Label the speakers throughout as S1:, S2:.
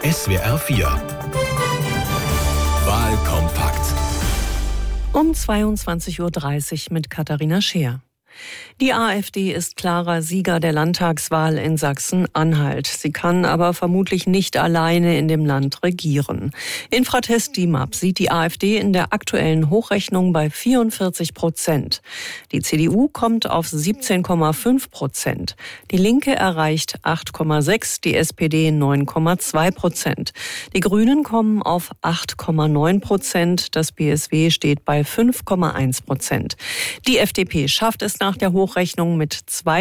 S1: SWR 4 Wahlkompakt
S2: um 22.30 Uhr mit Katharina Scheer. Die AfD ist klarer Sieger der Landtagswahl in Sachsen-Anhalt. Sie kann aber vermutlich nicht alleine in dem Land regieren. Infratest DIMAP sieht die AfD in der aktuellen Hochrechnung bei 44%. Die CDU kommt auf 17,5%. Die Linke erreicht 8,6%, die SPD 9,2%. Die Grünen kommen auf 8,9%. Das BSW steht bei 5,1%. Die FDP schafft es nach der Hochrechnung mit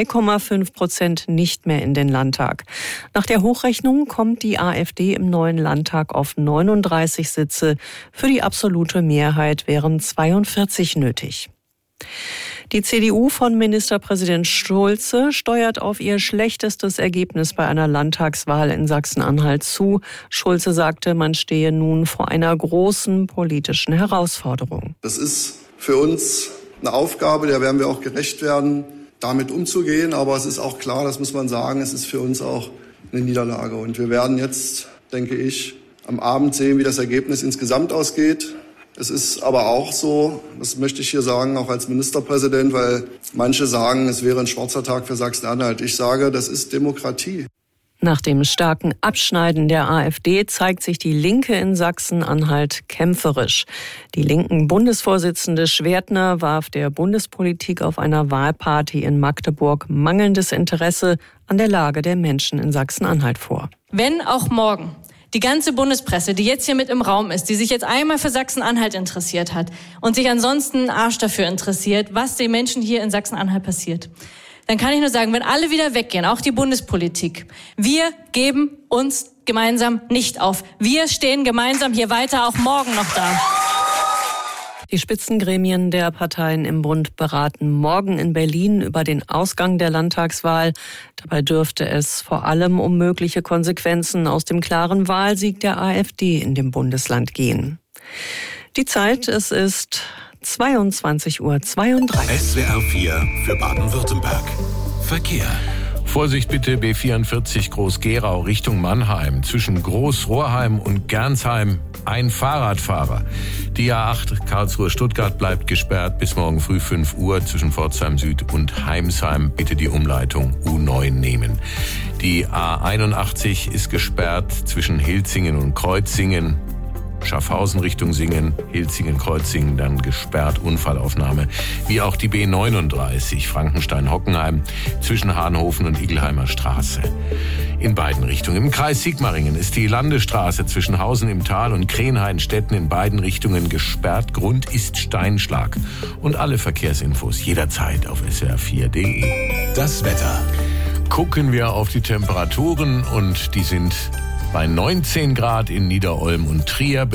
S2: 2,5% nicht mehr in den Landtag. Nach der Hochrechnung kommt die AfD im neuen Landtag auf 39 Sitze. Für die absolute Mehrheit wären 42 nötig. Die CDU von Ministerpräsident Schulze steuert auf ihr schlechtestes Ergebnis bei einer Landtagswahl in Sachsen-Anhalt zu. Schulze sagte, man stehe nun vor einer großen politischen Herausforderung.
S3: Das ist für uns eine Aufgabe, der werden wir auch gerecht werden, damit umzugehen. Aber es ist auch klar, das muss man sagen, es ist für uns auch eine Niederlage. Und wir werden jetzt, denke ich, am Abend sehen, wie das Ergebnis insgesamt ausgeht. Es ist aber auch so, das möchte ich hier sagen, auch als Ministerpräsident, weil manche sagen, es wäre ein schwarzer Tag für Sachsen-Anhalt. Ich sage, das ist Demokratie.
S2: Nach dem starken Abschneiden der AfD zeigt sich die Linke in Sachsen-Anhalt kämpferisch. Die linken Bundesvorsitzende Schwertner warf der Bundespolitik auf einer Wahlparty in Magdeburg mangelndes Interesse an der Lage der Menschen in Sachsen-Anhalt vor.
S4: Wenn auch morgen die ganze Bundespresse, die jetzt hier mit im Raum ist, die sich jetzt einmal für Sachsen-Anhalt interessiert hat und sich ansonsten einen Arsch dafür interessiert, was den Menschen hier in Sachsen-Anhalt passiert, dann kann ich nur sagen, wenn alle wieder weggehen, auch die Bundespolitik, wir geben uns gemeinsam nicht auf. Wir stehen gemeinsam hier weiter, auch morgen noch da.
S2: Die Spitzengremien der Parteien im Bund beraten morgen in Berlin über den Ausgang der Landtagswahl. Dabei dürfte es vor allem um mögliche Konsequenzen aus dem klaren Wahlsieg der AfD in dem Bundesland gehen. Die Zeit, es ist 22:32 Uhr.
S1: SWR 4 für Baden-Württemberg. Verkehr.
S5: Vorsicht bitte, B44 Groß-Gerau Richtung Mannheim. Zwischen Groß-Rohrheim und Gernsheim ein Fahrradfahrer. Die A8 Karlsruhe-Stuttgart bleibt gesperrt bis morgen früh 5 Uhr. Zwischen Pforzheim Süd und Heimsheim bitte die Umleitung U9 nehmen. Die A81 ist gesperrt zwischen Hilzingen und Kreuzingen. Schaffhausen Richtung Singen, Hilzingen, Kreuzingen, dann gesperrt, Unfallaufnahme. Wie auch die B39 Frankenstein-Hockenheim zwischen Hahnhofen und Igelheimer Straße. In beiden Richtungen. Im Kreis Sigmaringen ist die Landesstraße zwischen Hausen im Tal und Krenhainstetten in beiden Richtungen gesperrt. Grund ist Steinschlag. Und alle Verkehrsinfos jederzeit auf swr4.de.
S1: Das Wetter.
S5: Gucken wir auf die Temperaturen und die sind bei 19 Grad in Niederolm und Trier.